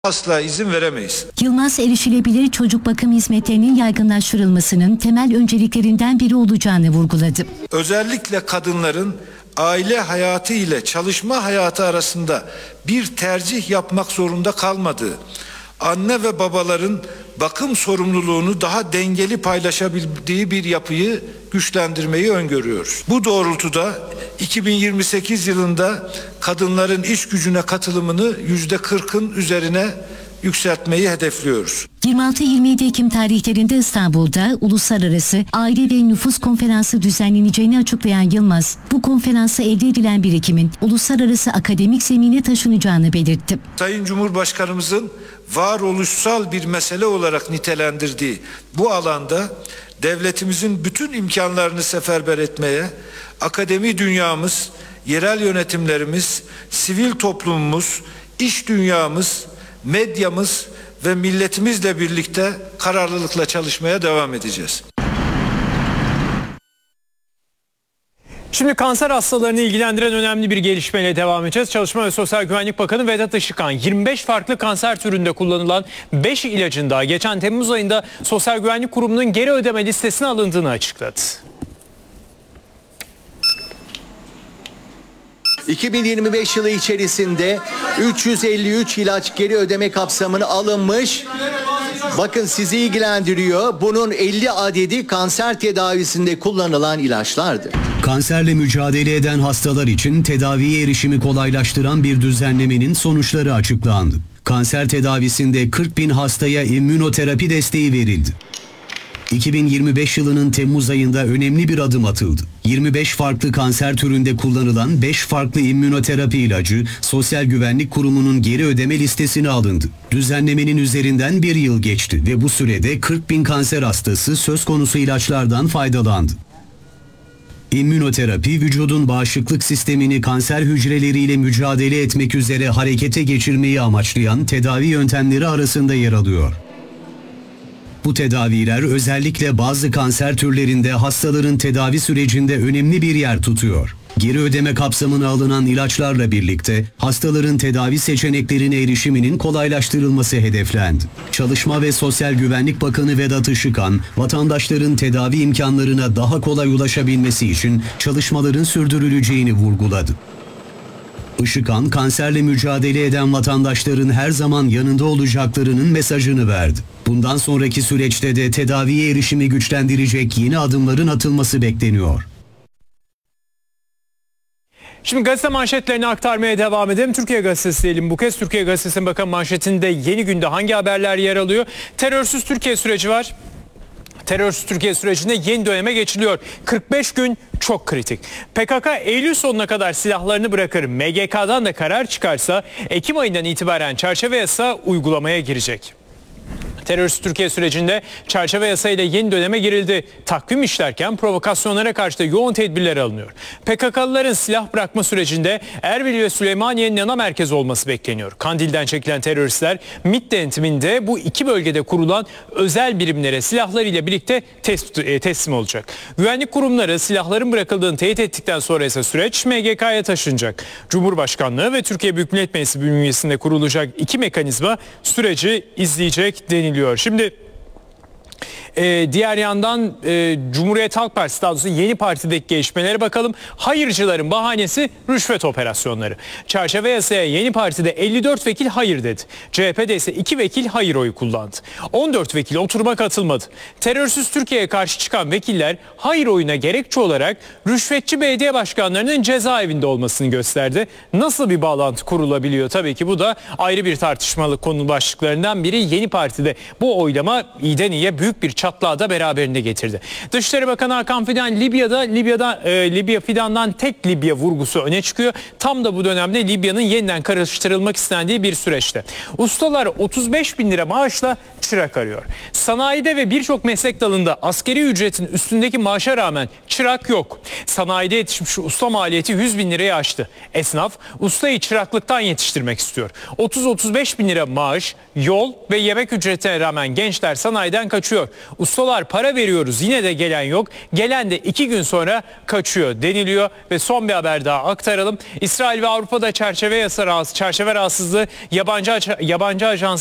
asla izin veremeyiz. Yılmaz, erişilebilir çocuk bakım hizmetlerinin yaygınlaştırılmasının temel önceliklerinden biri olacağını vurguladı. Özellikle kadınların aile hayatı ile çalışma hayatı arasında bir tercih yapmak zorunda kalmadığı, anne ve babaların bakım sorumluluğunu daha dengeli paylaşabildiği bir yapıyı güçlendirmeyi öngörüyoruz. Bu doğrultuda 2028 yılında kadınların iş gücüne katılımını %40'ın üzerine yükseltmeyi hedefliyoruz. 26-27 Ekim tarihlerinde İstanbul'da Uluslararası Aile ve Nüfus Konferansı düzenleneceğini açıklayan Yılmaz, bu konferansa elde edilen birikimin uluslararası akademik zemine taşınacağını belirtti. Sayın Cumhurbaşkanımızın varoluşsal bir mesele olarak nitelendirdiği bu alanda devletimizin bütün imkanlarını seferber etmeye, akademi dünyamız, yerel yönetimlerimiz, sivil toplumumuz, iş dünyamız, medyamız ve milletimizle birlikte kararlılıkla çalışmaya devam edeceğiz. Şimdi kanser hastalarını ilgilendiren önemli bir gelişmeyle devam edeceğiz. Çalışma ve Sosyal Güvenlik Bakanı Vedat Işıkhan 25 farklı kanser türünde kullanılan 5 ilacın daha geçen Temmuz ayında Sosyal Güvenlik Kurumu'nun geri ödeme listesine alındığını açıkladı. 2025 yılı içerisinde 353 ilaç geri ödeme kapsamına alınmış. Bakın sizi ilgilendiriyor. Bunun 50 adedi kanser tedavisinde kullanılan ilaçlardır. Kanserle mücadele eden hastalar için tedaviye erişimi kolaylaştıran bir düzenlemenin sonuçları açıklandı. Kanser tedavisinde 40.000 hastaya immünoterapi desteği verildi. 2025 yılının Temmuz ayında önemli bir adım atıldı. 25 farklı kanser türünde kullanılan 5 farklı immünoterapi ilacı Sosyal Güvenlik Kurumu'nun geri ödeme listesine alındı. Düzenlemenin üzerinden bir yıl geçti ve bu sürede 40.000 kanser hastası söz konusu ilaçlardan faydalandı. İmmünoterapi, vücudun bağışıklık sistemini kanser hücreleriyle mücadele etmek üzere harekete geçirmeyi amaçlayan tedavi yöntemleri arasında yer alıyor. Bu tedaviler özellikle bazı kanser türlerinde hastaların tedavi sürecinde önemli bir yer tutuyor. Geri ödeme kapsamına alınan ilaçlarla birlikte hastaların tedavi seçeneklerine erişiminin kolaylaştırılması hedeflendi. Çalışma ve Sosyal Güvenlik Bakanı Vedat Işıkhan, vatandaşların tedavi imkanlarına daha kolay ulaşabilmesi için çalışmaların sürdürüleceğini vurguladı. Işıkhan, kanserle mücadele eden vatandaşların her zaman yanında olacaklarının mesajını verdi. Bundan sonraki süreçte de tedaviye erişimi güçlendirecek yeni adımların atılması bekleniyor. Şimdi gazete manşetlerini aktarmaya devam edelim. Türkiye Gazetesi diyelim bu kez. Türkiye Gazetesi'nin bakın manşetinde Yeni Günde hangi haberler yer alıyor? Terörsüz Türkiye süreci var. Terörsüz Türkiye sürecinde yeni döneme geçiliyor. 45 gün çok kritik. PKK Eylül sonuna kadar silahlarını bırakır. MGK'dan da karar çıkarsa Ekim ayından itibaren çerçeve yasa uygulamaya girecek. Terörsüz Türkiye sürecinde çerçeve yasayla yeni döneme girildi. Takvim işlerken provokasyonlara karşı da yoğun tedbirler alınıyor. PKK'lıların silah bırakma sürecinde Erbil ve Süleymaniye'nin ana merkezi olması bekleniyor. Kandil'den çekilen teröristler MİT denetiminde bu iki bölgede kurulan özel birimlere silahlarıyla birlikte teslim olacak. Güvenlik kurumları silahların bırakıldığını teyit ettikten sonra ise süreç MGK'ya taşınacak. Cumhurbaşkanlığı ve Türkiye Büyük Millet Meclisi bünyesinde kurulacak iki mekanizma süreci izleyecek deniliyor. Şimdi diğer yandan Cumhuriyet Halk Partisi, daha doğrusu Yeni Parti'deki gelişmelere bakalım. Hayırcıların bahanesi rüşvet operasyonları. Çerçeve yasaya Yeni Parti'de 54 vekil hayır dedi. CHP'de ise 2 vekil hayır oyu kullandı. 14 vekil oturuma katılmadı. Terörsüz Türkiye'ye karşı çıkan vekiller hayır oyuna gerekçe olarak rüşvetçi belediye başkanlarının cezaevinde olmasını gösterdi. Nasıl bir bağlantı kurulabiliyor? Tabii ki bu da ayrı bir tartışmalı konu başlıklarından biri. Yeni Parti'de bu oylama iyiden iyiye büyük bir çatlağı da beraberinde getirdi. Dışişleri Bakanı Hakan Fidan Libya Fidan'dan tek Libya vurgusu öne çıkıyor. Tam da bu dönemde Libya'nın yeniden karıştırılmak istendiği bir süreçte. Ustalar 35 bin lira maaşla çırak arıyor. Sanayide ve birçok meslek dalında askeri ücretin üstündeki maaşa rağmen çırak yok. Sanayide yetişmiş usta maliyeti 100 bin liraya aştı. Esnaf ustayı çıraklıktan yetiştirmek istiyor. 30-35 bin lira maaş, yol ve yemek ücretine rağmen gençler sanayiden kaçıyor. Ustalar para veriyoruz yine de gelen yok. Gelen de 2 gün sonra kaçıyor deniliyor ve son bir haber daha aktaralım. İsrail ve Avrupa'da çerçeve rahatsızlığı yabancı ajans